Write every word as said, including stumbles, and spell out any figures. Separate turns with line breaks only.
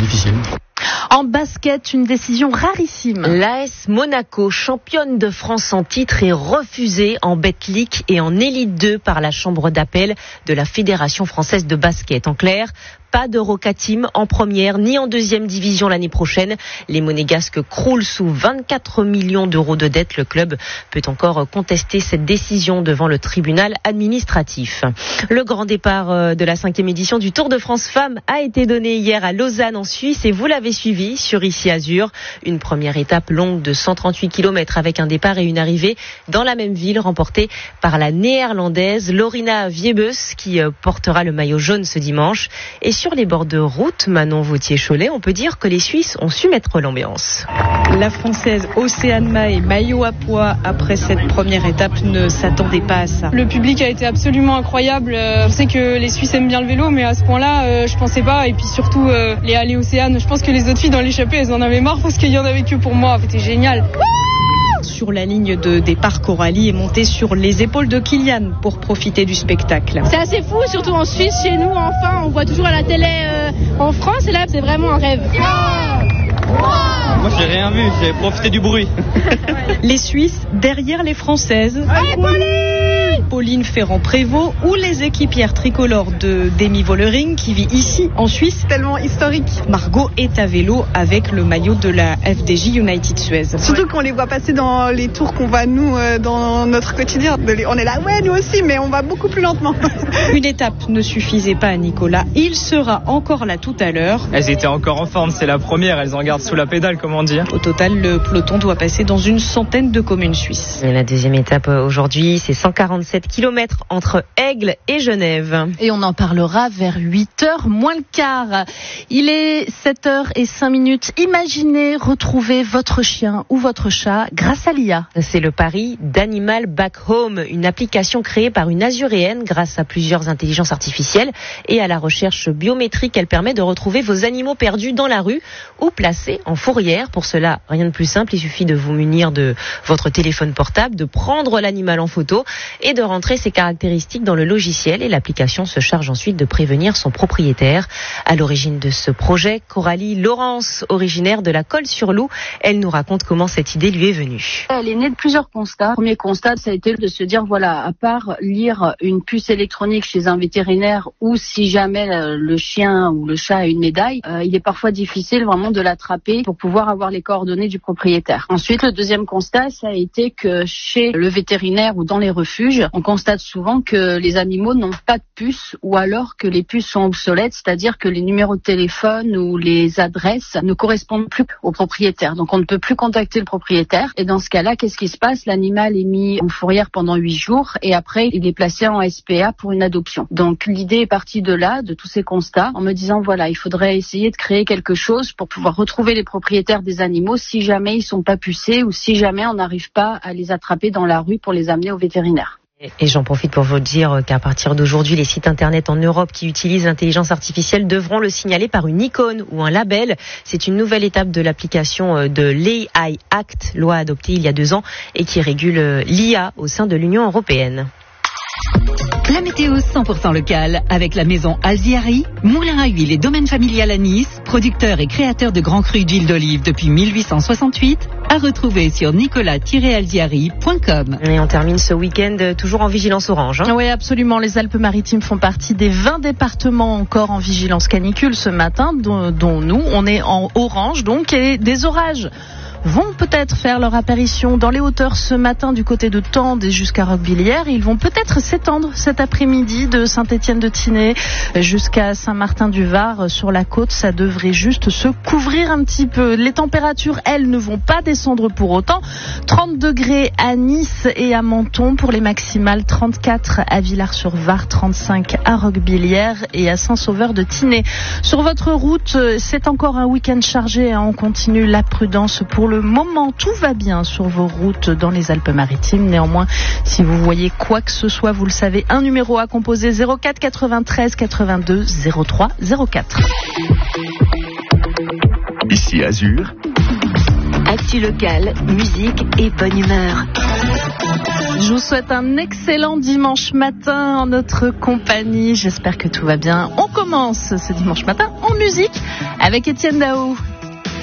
difficile.
En basket, une décision rarissime.
L'A S Monaco, championne de France en titre, est refusée en Betclic et en Élite deux par la chambre d'appel de la Fédération française de basket. En clair, pas d'Eurocatim en première ni en deuxième division l'année prochaine. Les Monégasques croulent sous vingt-quatre millions d'euros de dette. Le club peut encore contester cette décision devant le tribunal administratif. Le grand départ de la cinquième édition du Tour de France Femmes a été donné hier à Lausanne en Suisse et vous l'avez suivi sur Ici Azur. Une première étape longue de cent trente-huit kilomètres avec un départ et une arrivée dans la même ville remportée par la néerlandaise Lorina Wiebes qui portera le maillot jaune ce dimanche. Et sur les bords de route, Manon Vautier-Cholet, on peut dire que les Suisses ont su mettre l'ambiance.
La Française Océane Mahé, maillot à pois après cette première étape, ne s'attendait pas à ça.
Le public a été absolument incroyable. Je sais que les Suisses aiment bien le vélo, mais à ce point-là, euh, je pensais pas. Et puis surtout, euh, les allées Océane, je pense que les autres filles dans l'échappée, elles en avaient marre parce qu'il y en avait que pour moi. C'était génial.
Sur la ligne de départ, Coralie est montée sur les épaules de Kylian pour profiter du spectacle.
C'est assez fou, surtout en Suisse, chez nous, enfin, on voit toujours à la télé euh, en France, et là, c'est vraiment un rêve.
Moi, j'ai rien vu, j'ai profité du bruit.
Les Suisses derrière les Françaises.
Allez, Pauline
Pauline Ferrand-Prévôt ou les équipières tricolores de Demi Vollering qui vit ici en Suisse.
Tellement historique.
Margot est à vélo avec le maillot de la F D J United Suez.
Surtout qu'on les voit passer dans les tours qu'on va nous euh, dans notre quotidien. On est là, ouais, nous aussi, mais on va beaucoup plus lentement.
Une étape ne suffisait pas à Nicolas. Il sera encore là tout à l'heure.
Elles étaient encore en forme, c'est la première, elles en gardent sous la pédale, comment dire.
Au total, le peloton doit passer dans une centaine de communes suisses.
Et la deuxième étape aujourd'hui, c'est cent quarante-sept kilomètres entre Aigle et Genève.
Et on en parlera vers huit heures moins le quart. Il est sept heures zéro cinq minutes. Imaginez retrouver votre chien ou votre chat grâce à l'I A.
C'est le pari d'Animal Back Home, une application créée par une azuréenne grâce à plusieurs intelligences artificielles et à la recherche biométrique. Elle permet de retrouver vos animaux perdus dans la rue ou placés en fourrière. Pour cela, rien de plus simple, il suffit de vous munir de votre téléphone portable, de prendre l'animal en photo et de rentrer ses caractéristiques dans le logiciel et l'application se charge ensuite de prévenir son propriétaire. À l'origine de ce projet, Coralie Laurence, originaire de la Colle-sur-Loup, elle nous raconte comment cette idée lui est venue.
Elle est née de plusieurs constats. Le premier constat, ça a été de se dire, voilà, à part lire une puce électronique chez un vétérinaire ou si jamais le chien ou le chat a une médaille, euh, il est parfois difficile vraiment de l'attraper pour pouvoir avoir les coordonnées du propriétaire. Ensuite, le deuxième constat, ça a été que chez le vétérinaire ou dans les refuges, on constate souvent que les animaux n'ont pas de puce ou alors que les puces sont obsolètes, c'est-à-dire que les numéros de téléphone ou les adresses ne correspondent plus au propriétaire. Donc on ne peut plus contacter le propriétaire. Et dans ce cas-là, qu'est-ce qui se passe? L'animal est mis en fourrière pendant huit jours et après il est placé en S P A pour une adoption. Donc l'idée est partie de là, de tous ces constats, en me disant voilà, il faudrait essayer de créer quelque chose pour pouvoir retrouver les propriétaires des animaux si jamais ils sont pas pucés ou si jamais on n'arrive pas à les attraper dans la rue pour les amener au vétérinaire.
Et j'en profite pour vous dire qu'à partir d'aujourd'hui, les sites internet en Europe qui utilisent l'intelligence artificielle devront le signaler par une icône ou un label. C'est une nouvelle étape de l'application de l'A I Act, loi adoptée il y a deux ans et qui régule l'I A au sein de l'Union européenne.
La météo cent pour cent locale avec la maison Alziari, moulin à huile et domaine familial à Nice, producteur et créateur de grands crus d'huile d'olive depuis mille huit cent soixante-huit, à retrouver sur nicolas tiret alziari point com.
Et on termine ce week-end toujours en vigilance orange. Hein.
Oui, absolument. Les Alpes-Maritimes font partie des vingt départements encore en vigilance canicule ce matin, dont, dont nous, on est en orange donc, et des orages vont peut-être faire leur apparition dans les hauteurs ce matin du côté de Tende et jusqu'à Roquebillière. Ils vont peut-être s'étendre cet après-midi de Saint-Étienne-de-Tinée jusqu'à Saint-Martin-du-Var sur la côte. Ça devrait juste se couvrir un petit peu. Les températures, elles, ne vont pas descendre pour autant. trente degrés à Nice et à Menton pour les maximales, trente-quatre à Villars-sur-Var, trente-cinq à Roquebillière et à Saint-Sauveur-de-Tinée. Sur votre route, c'est encore un week-end chargé. On continue la prudence pour le moment, tout va bien sur vos routes dans les Alpes-Maritimes. Néanmoins, si vous voyez quoi que ce soit, vous le savez, un numéro à composer zéro quatre quatre-vingt-treize quatre-vingt-deux zéro trois zéro quatre.
Ici Azur.
Actu locale, musique et bonne humeur.
Je vous souhaite un excellent dimanche matin en notre compagnie. J'espère que tout va bien. On commence ce dimanche matin en musique avec Étienne Dao.